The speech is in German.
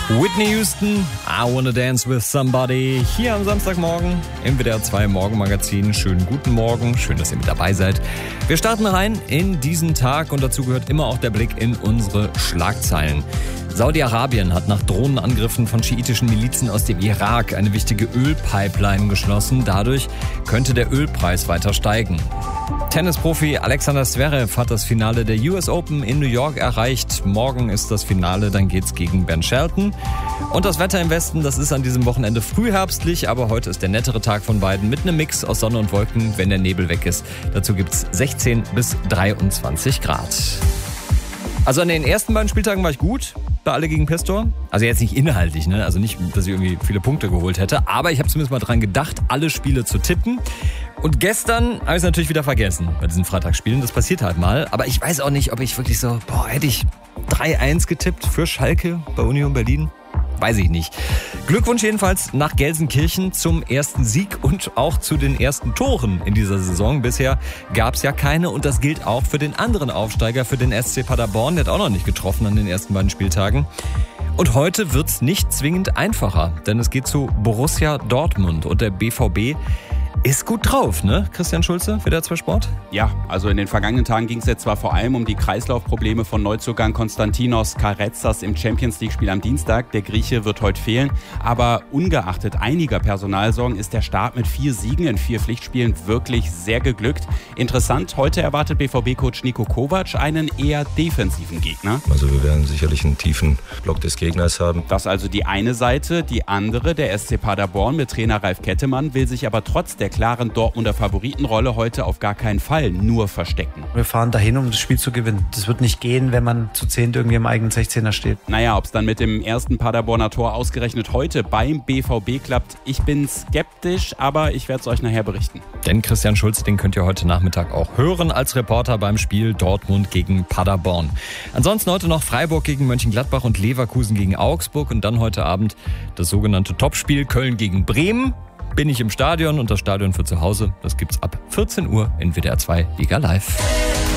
Whitney Houston, I Wanna Dance With Somebody, hier am Samstagmorgen im WDR 2 Morgenmagazin. Schönen guten Morgen, schön, dass ihr mit dabei seid. Wir starten rein in diesen Tag und dazu gehört immer auch der Blick in unsere Schlagzeilen. Saudi-Arabien hat nach Drohnenangriffen von schiitischen Milizen aus dem Irak eine wichtige Ölpipeline geschlossen. Dadurch könnte der Ölpreis weiter steigen. Tennisprofi Alexander Zverev hat das Finale der US Open in New York erreicht. Morgen ist das Finale, dann geht's gegen Ben Shelton. Und das Wetter im Westen, das ist an diesem Wochenende frühherbstlich, aber heute ist der nettere Tag von beiden mit einem Mix aus Sonne und Wolken, wenn der Nebel weg ist. Dazu gibt's 16 bis 23 Grad. Also an den ersten beiden Spieltagen war ich gut, bei Alle gegen Pestor. Also jetzt nicht inhaltlich, ne? Also nicht, dass ich irgendwie viele Punkte geholt hätte, aber ich habe zumindest mal dran gedacht, alle Spiele zu tippen. Und gestern habe ich es natürlich wieder vergessen bei diesen Freitagsspielen. Das passiert halt mal. Aber ich weiß auch nicht, ob ich wirklich so, hätte ich 3-1 getippt für Schalke bei Union Berlin? Weiß ich nicht. Glückwunsch jedenfalls nach Gelsenkirchen zum ersten Sieg und auch zu den ersten Toren in dieser Saison. Bisher gab es ja keine und das gilt auch für den anderen Aufsteiger, für den SC Paderborn. Der hat auch noch nicht getroffen an den ersten beiden Spieltagen. Und heute wird's nicht zwingend einfacher, denn es geht zu Borussia Dortmund und der BVB ist gut drauf, ne? Christian Schulze, WDR 2 Sport? Ja, also in den vergangenen Tagen ging es jetzt zwar vor allem um die Kreislaufprobleme von Neuzugang Konstantinos Karetsas im Champions-League-Spiel am Dienstag. Der Grieche wird heute fehlen. Aber ungeachtet einiger Personalsorgen ist der Start mit 4 Siegen in 4 Pflichtspielen wirklich sehr geglückt. Interessant, heute erwartet BVB-Coach Niko Kovac einen eher defensiven Gegner. Also wir werden sicherlich einen tiefen Block des Gegners haben. Das also die eine Seite. Die andere, der SC Paderborn mit Trainer Ralf Kettemann, will sich aber trotz der klaren Dortmunder Favoritenrolle heute auf gar keinen Fall nur verstecken. Wir fahren dahin, um das Spiel zu gewinnen. Das wird nicht gehen, wenn man zu 10 irgendwie im eigenen 16er steht. Naja, ob es dann mit dem ersten Paderborner Tor ausgerechnet heute beim BVB klappt, ich bin skeptisch, aber ich werde es euch nachher berichten. Denn Christian Schulze, den könnt ihr heute Nachmittag auch hören als Reporter beim Spiel Dortmund gegen Paderborn. Ansonsten heute noch Freiburg gegen Mönchengladbach und Leverkusen gegen Augsburg und dann heute Abend das sogenannte Topspiel Köln gegen Bremen. Bin ich im Stadion und das Stadion für zu Hause, das gibt's ab 14 Uhr in WDR 2 Liga Live.